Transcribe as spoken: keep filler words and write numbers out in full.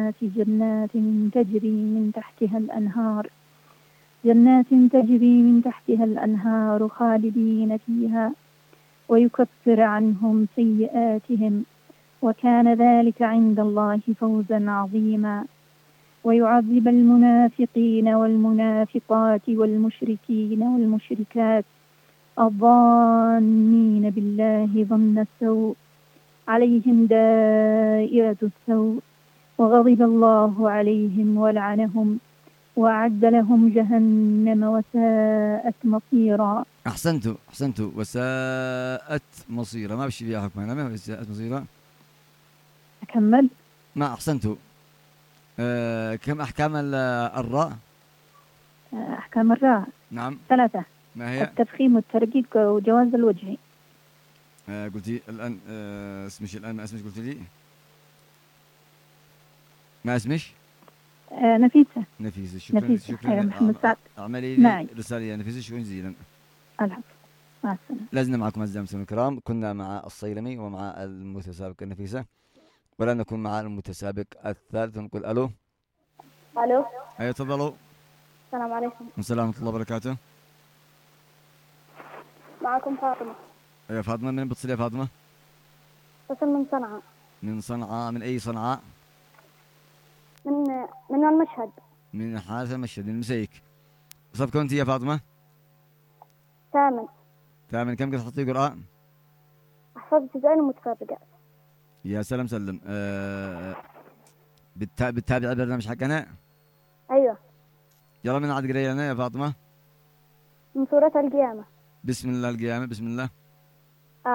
الناس جنات تجري من تحتها الأنهار جنات تجري من تحتها الأنهار خالدين فيها ويكفر عنهم سيئاتهم وكان ذلك عند الله فوزا عظيما ويعذب المنافقين والمنافقات والمشركين والمشركات الظانين بالله ظن السوء عليهم دائرة السوء وغضب الله عليهم ولعنهم وأعد لهم جهنم وساءت مصيرا. أحسنتوا أحسنتوا وساءت مصيرا، ما بشي فيها حكم هنا، ما وساءت مصيرا. أكمل؟ ما أحسنتوا. أه كم أحكام الراء؟ أحكام الراء نعم ثلاثة. ما هي؟ التفخيم والترقيق وجواز الوجه. أه قلتي الآن أه اسمش الآن ما اسمش قلت لي ما اسمش؟ آه نفيسة. نفيسة شكرا. نفيسة. شكرا. أيوة محمد سعد. اعملي لي معي. رسالة يا نفيسة، شكرا جزيلا. العفو، مع السلامة. لازلنا معكم أعزائي المستمعين الكرام، كنا مع الصيلمي ومع المتسابق النفيسة، ولا نكون مع المتسابق الثالث. نقول ألو. ألو. أيوة تفضلوا. السلام عليكم. السلام ورحمة الله وبركاته. معكم فاطمة. أيوة فاطمة، من بتصل يا فاطمة؟ بتصل من صنعاء. من صنعاء. من أي صنعاء؟ من من المشهد. من حارث المشهد، من مسيك. صف كنت يا فاطمة؟ ثامن. ثامن. كم قد حطي قرآن؟ أحفظ تسعين متفرقات. يا سلام سلم. أه بتتابع بتتابع البرنامج حقنا؟ أيوة. يلا من عاد قرينا يا فاطمة. من سورة القيامة. بسم الله القيامة. بسم الله.